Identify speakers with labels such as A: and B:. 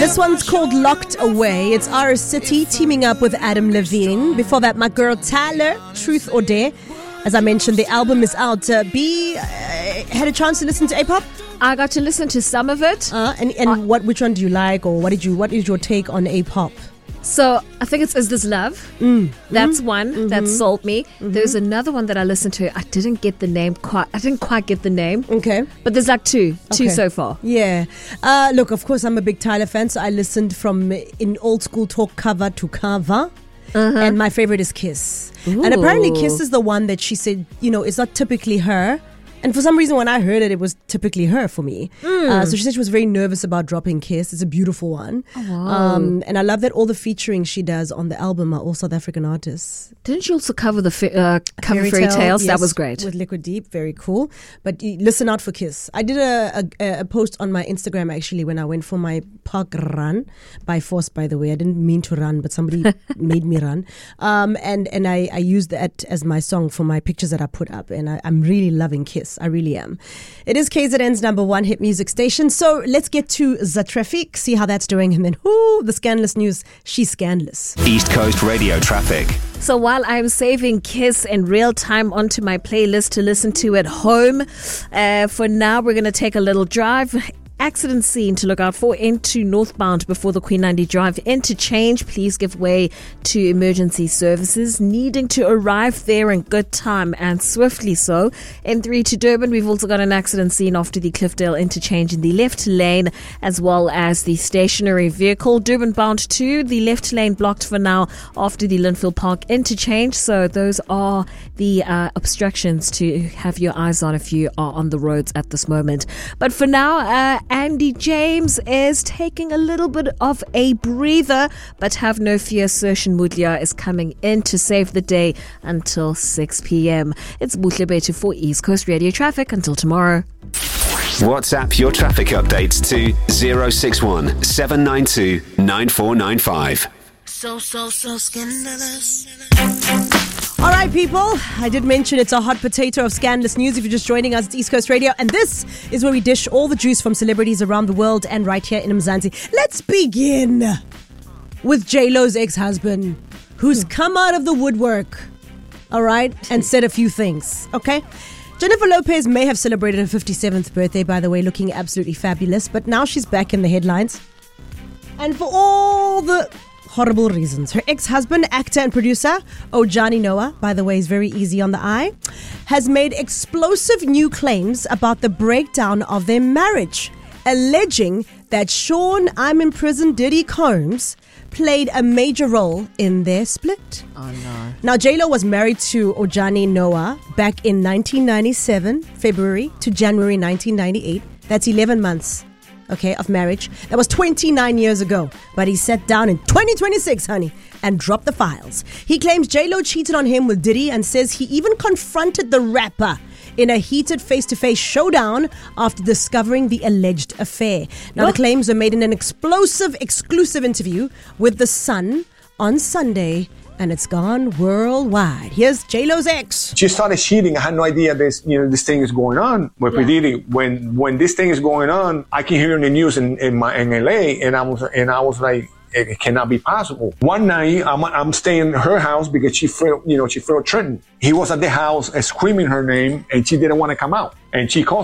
A: This one's called Locked Away. It's Our City teaming up with Adam Levine. Before that, my girl Tyler, Truth or Dare. As I mentioned, the album is out. B, had a chance to listen to A-pop?
B: I got to listen to some of it.
A: Which one do you like, or what is your take on A-pop?
B: So I think it's Is This Love? That's one that sold me. There's another one that I listened to. I didn't quite get the name.
A: Okay.
B: But there's like two so far.
A: Yeah. Look, of course, I'm a big Tyler fan, so I listened from in old school talk cover to cover. And my favorite is Kiss. Ooh. And apparently Kiss is the one that she said, it's not typically her. And for some reason, when I heard it, it was typically her for me. So she said she was very nervous about dropping Kiss. It's a beautiful one.
B: Oh, wow.
A: And I love that all the featuring she does on the album are all South African artists.
B: Didn't she also cover the Fairy Tales?
A: Yes,
B: that was great.
A: With Liquid Deep, very cool. But listen out for Kiss. I did a post on my Instagram, actually, when I went for my park run, by force, by the way. I didn't mean to run, but somebody made me run. And I used that as my song for my pictures that I put up. And I'm really loving Kiss. I really am. It is KZN's number one hit music station. So let's get to the traffic, see how that's doing. And then, the scandalous news. She's scandalous.
C: East Coast Radio traffic.
B: So while I'm saving Kiss in real time onto my playlist to listen to at home, for now we're going to take a little drive. Accident scene to look out for into northbound before the Queen Nandi Drive interchange. Please give way to emergency services needing to arrive there in good time and swiftly so. N3 to Durban, we've also got an accident scene after the Cliffdale interchange in the left lane, as well as the stationary vehicle. Durban bound to the left lane blocked for now after the Linfield Park interchange. So those are the obstructions to have your eyes on if you are on the roads at this moment. But for now, Andy James is taking a little bit of a breather, but have no fear, Sershin Mudlia is coming in to save the day until 6 p.m. It's Buhle for East Coast Radio Traffic. Until tomorrow.
C: WhatsApp your traffic updates to 061 792 9495.
D: So scandalous.
A: All right, people. I did mention it's a hot potato of scandalous news. If you're just joining us, it's East Coast Radio. And this is where we dish all the juice from celebrities around the world and right here in Mzansi. Let's begin with J-Lo's ex-husband, who's come out of the woodwork, all right, and said a few things, okay? Jennifer Lopez may have celebrated her 57th birthday, by the way, looking absolutely fabulous. But now she's back in the headlines. And for all the horrible reasons. Her ex-husband, actor and producer, Ojani Noah, by the way, is very easy on the eye, has made explosive new claims about the breakdown of their marriage, alleging that Sean I'm in Prison Diddy Combs played a major role in their split.
B: Oh no.
A: Now, J-Lo was married to Ojani Noah back in 1997, February to January 1998. That's 11 months. Okay, of marriage. That was 29 years ago. But he sat down in 2026, honey, and dropped the files. He claims J-Lo cheated on him with Diddy and says he even confronted the rapper in a heated face-to-face showdown after discovering the alleged affair. Now, the claims were made in an explosive, exclusive interview with The Sun on Sunday, and it's gone worldwide. Here's J-Lo's ex.
E: She started cheating. I had no idea this thing is going on with Diddy. When this thing is going on, I can hear in the news in LA, and I was like, it cannot be possible. One night, I'm staying in her house because she felt threatened. He was at the house screaming her name, and she didn't want to come out. And she calls